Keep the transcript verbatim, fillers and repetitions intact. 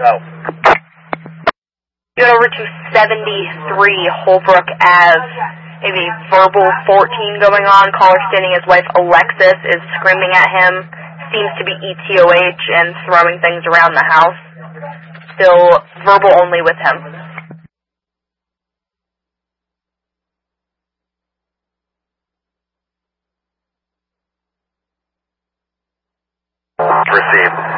Get over to seventy-three Holbrook Ave. Maybe verbal fourteen going on. Caller stating his wife Alexis is screaming at him. Seems to be E T O H and throwing things around the house. Still verbal only with him. Received.